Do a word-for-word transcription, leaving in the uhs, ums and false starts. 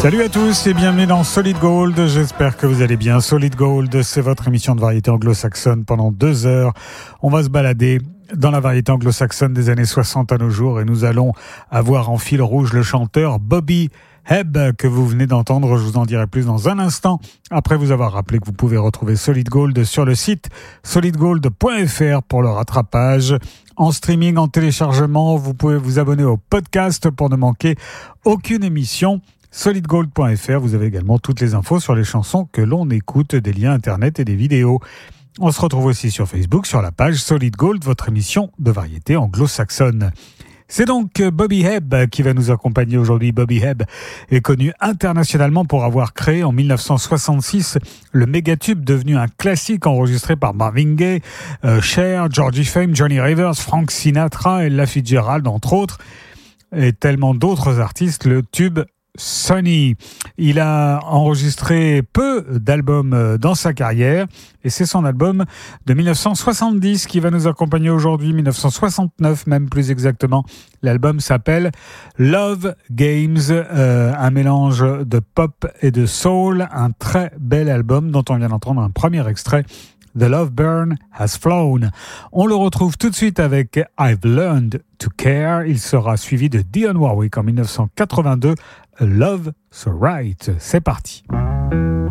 Salut à tous et bienvenue dans Solid Gold, j'espère que vous allez bien. Solid Gold, c'est votre émission de variété anglo-saxonne pendant deux heures. On va se balader dans la variété anglo-saxonne des années soixante à nos jours et nous allons avoir en fil rouge le chanteur Bobby Hebb que vous venez d'entendre. Je vous en dirai plus dans un instant après vous avoir rappelé que vous pouvez retrouver Solid Gold sur le site solid gold point f r pour le rattrapage. En streaming, en téléchargement, vous pouvez vous abonner au podcast pour ne manquer aucune émission. solid gold point f r, vous avez également toutes les infos sur les chansons que l'on écoute, des liens internet et des vidéos. On se retrouve aussi sur Facebook, sur la page Solid Gold, votre émission de variété anglo-saxonne. C'est donc Bobby Hebb qui va nous accompagner aujourd'hui. Bobby Hebb est connu internationalement pour avoir créé en dix-neuf cent soixante-six le mégatube devenu un classique enregistré par Marvin Gaye, euh, Cher, Georgie Fame, Johnny Rivers, Frank Sinatra, Ella Fitzgerald entre autres, et tellement d'autres artistes. Le tube Sunny. Il a enregistré peu d'albums dans sa carrière et c'est son album de dix-neuf cent soixante-dix qui va nous accompagner aujourd'hui, dix-neuf cent soixante-neuf même plus exactement. L'album s'appelle Love Games, euh, un mélange de pop et de soul, un très bel album dont on vient d'entendre un premier extrait. The Love Burn Has Flown. On le retrouve tout de suite avec I've Learned to Care. Il sera suivi de Dionne Warwick en dix-neuf cent quatre-vingt-deux, A Love So Right. C'est parti.